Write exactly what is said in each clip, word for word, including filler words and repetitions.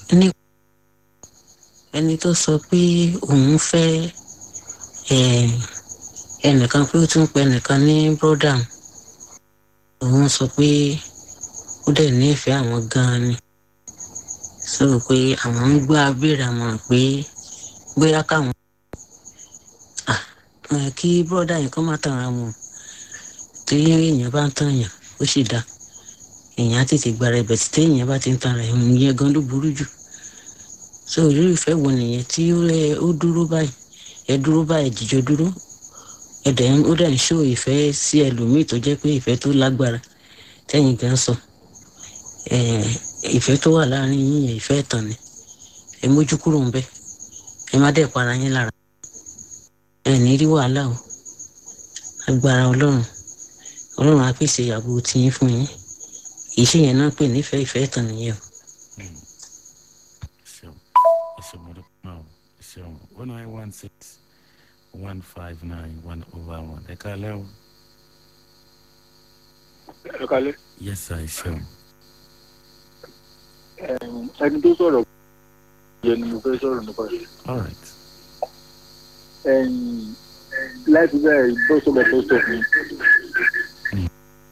ní ẹni tó sọ pé òun fẹ́ ẹnìkan pé ó tún pẹ ẹnìkan ní brọ́dà òun sọ pé ó dẹ̀ nífẹ̀ẹ́ àwọn gan-an ni sọ pé àwọn ń gbọ́ abéèrè àmọ́ pé bóyá káwọn kí brọ́dà yìí kọ́ má tàn ra wọn tí èèyàn bá ń tàn yàn ó sì dáa èèyàn á tètè gbára ẹ̀bẹ̀ tí téèyàn bá ti ń tan ara ẹ̀ ìyẹn gan ló burú jù so irú ìfẹ́ wo nìyẹn tí ó rẹ ó dúró báyìí ẹ dúró báyìí jíjọ dúró ẹ dẹ̀ ó dẹ̀ ń ṣó ìfẹ́ sí ẹlòmíì tó jẹ́ pé ìfẹ́ tó lágbára tẹ́yìn gan sọ ìfẹ́ tó wà láàrin yín yẹn ìfẹ́ ẹ̀tàn ni ẹ mójú kúrò ń bẹ̀ ẹ má dẹ̀ para yín lára ẹ ní rí wàhálà o agbára ọlọ́run ọlọ́run á pèsè ìyàwó tiyín fún yín iṣẹ́ yẹn náà pè nífẹ̀ẹ́ ìfẹ́ ìtàn nìyẹn o. one nine one six one five nine one over one. Ẹ kálẹ́ o. Ẹ kálẹ́. Yes sir, ẹ ṣeun. Ẹni tó sọ̀rọ̀ yẹn ni mo fẹ́ sọ̀rọ̀ nípa rẹ̀. All right. Láti bẹ́ẹ̀ bó sọ̀rọ̀ tó sọ fún mi.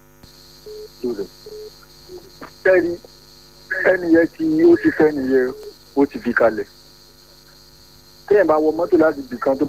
Ẹni ẹni yẹn tí ó ti fẹ́ nìyẹn ó ti fi kalẹ̀. Téèyàn bá wọ mọ́tò láti bì kan tó bá